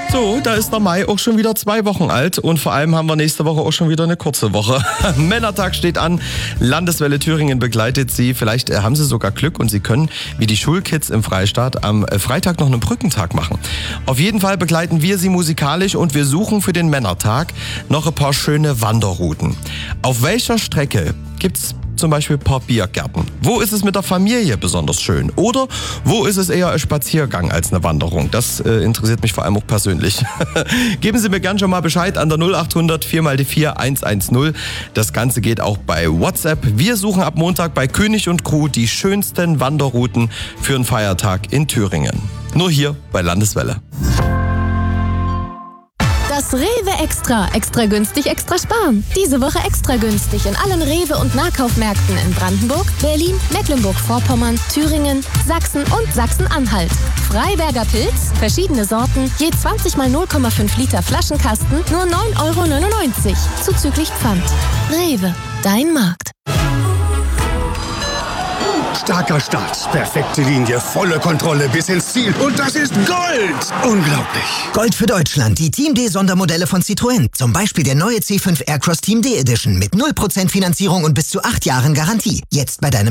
So, da ist der Mai auch schon wieder 2 Wochen alt und vor allem haben wir nächste Woche auch schon wieder eine kurze Woche. Männertag steht an, Landeswelle Thüringen begleitet Sie. Vielleicht haben Sie sogar Glück und Sie können, wie die Schulkids im Freistaat, am Freitag noch einen Brückentag machen. Auf jeden Fall begleiten wir Sie musikalisch und wir suchen für den Männertag noch ein paar schöne Wanderrouten. Auf welcher Strecke gibt's zum Beispiel ein paar Biergärten? Wo ist es mit der Familie besonders schön? Oder wo ist es eher ein Spaziergang als eine Wanderung? Das interessiert mich vor allem auch persönlich. Geben Sie mir gern schon mal Bescheid an der 0800 4x4 110. Das Ganze geht auch bei WhatsApp. Wir suchen ab Montag bei König und Crew die schönsten Wanderrouten für einen Feiertag in Thüringen. Nur hier bei Landeswelle. Das Rewe Extra. Extra günstig, extra sparen. Diese Woche extra günstig in allen Rewe- und Nahkaufmärkten in Brandenburg, Berlin, Mecklenburg-Vorpommern, Thüringen, Sachsen und Sachsen-Anhalt. Freiberger Pilz, verschiedene Sorten, je 20 mal 0,5 Liter Flaschenkasten, nur 9,99 €. Zuzüglich Pfand. Rewe, dein Markt. Starker Start, perfekte Linie, volle Kontrolle bis ins Ziel. Und das ist Gold! Unglaublich. Gold für Deutschland, die Team D Sondermodelle von Citroën. Zum Beispiel der neue C5 Aircross Team D Edition mit 0% Finanzierung und bis zu 8 Jahren Garantie. Jetzt bei deinem